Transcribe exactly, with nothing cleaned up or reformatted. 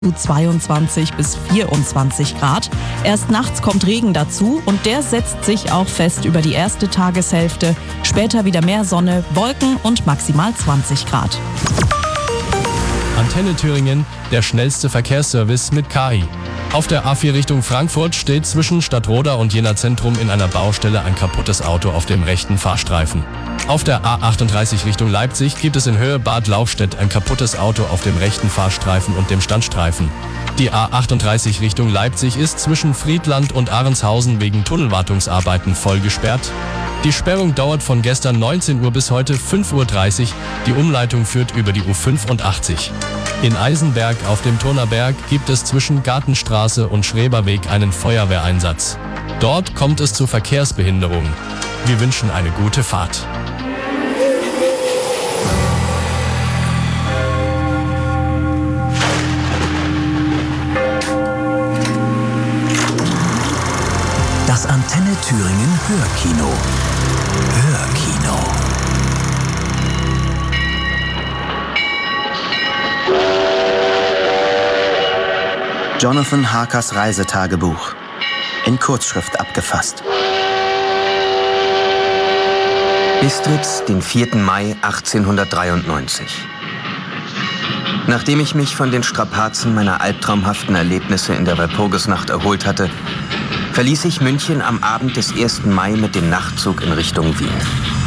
zweiundzwanzig bis vierundzwanzig Grad. Erst nachts kommt Regen dazu und der setzt sich auch fest über die erste Tageshälfte. Später wieder mehr Sonne, Wolken und maximal zwanzig Grad. Antenne Thüringen, der schnellste Verkehrsservice mit K I. Auf der A vier Richtung Frankfurt steht zwischen Stadtroda und Jena Zentrum in einer Baustelle ein kaputtes Auto auf dem rechten Fahrstreifen. Auf der A achtunddreißig Richtung Leipzig gibt es in Höhe Bad Lauchstädt ein kaputtes Auto auf dem rechten Fahrstreifen und dem Standstreifen. Die A achtunddreißig Richtung Leipzig ist zwischen Friedland und Ahrenshausen wegen Tunnelwartungsarbeiten voll gesperrt. Die Sperrung dauert von gestern neunzehn Uhr bis heute fünf Uhr dreißig. Die Umleitung führt über die U fünfundachtzig. In Eisenberg auf dem Turnerberg gibt es zwischen Gartenstraße und Schreberweg einen Feuerwehreinsatz. Dort kommt es zu Verkehrsbehinderungen. Wir wünschen eine gute Fahrt. Das Antenne Thüringen Hörkino. Hörkino. Jonathan Harkers Reisetagebuch. In Kurzschrift abgefasst. Bistritz, den vierten Mai achtzehnhundertdreiundneunzig. Nachdem ich mich von den Strapazen meiner albtraumhaften Erlebnisse in der Walpurgisnacht erholt hatte, verließ ich München am Abend des ersten Mai mit dem Nachtzug in Richtung Wien.